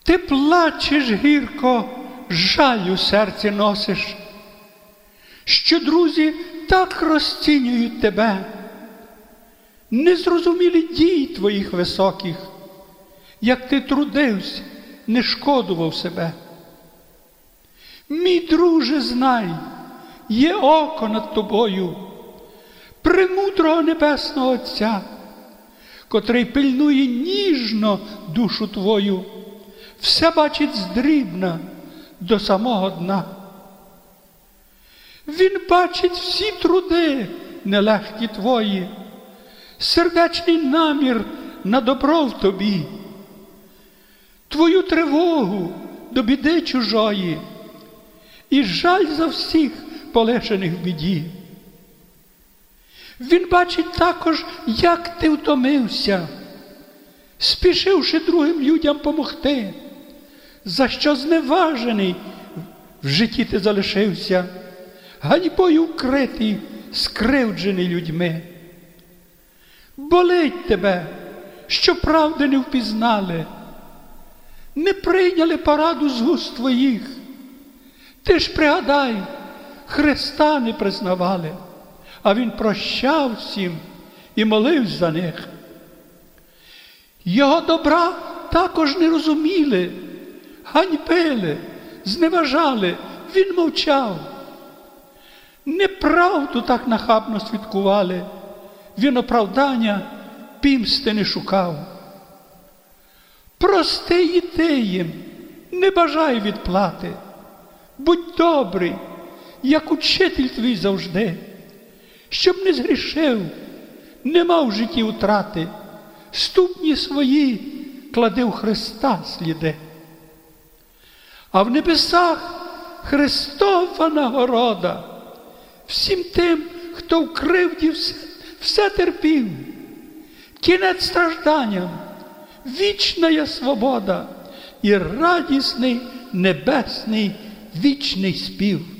Ти плачеш гірко, жаль у серці носиш, що друзі так розцінюють тебе, не зрозумілі дій твоїх високих, як ти трудився, не шкодував себе. Мій друже, знай, є око над тобою, премудрого Небесного Отця, котрий пильнує ніжно душу твою, все бачить здрібна до самого дна. Він бачить всі труди нелегкі твої, сердечний намір на добро в тобі, твою тривогу до біди чужої і жаль за всіх полишених в біді. Він бачить також, як ти втомився, спішивши другим людям помогти, за що зневажений в житті ти залишився, ганьбою вкритий, скривджений людьми. Болить тебе, що правди не впізнали, не прийняли пораду з вуст твоїх. Ти ж пригадай, Христа не признавали, а Він прощав всім і молився за них. Його добра також не розуміли, ганьбили, зневажали, Він мовчав. Неправду так нахабно свідкували, Він оправдання пімсти не шукав. Прости і ти їм, не бажай відплати, будь добрий, як учитель твій завжди, щоб не згрішив, не мав в житті утрати, ступні свої клади у Христа сліди. А в небесах Христова нагорода всім тим, хто в кривді все терпів. Кінець стражданням, вічна є свобода і радісний небесний вічний спів.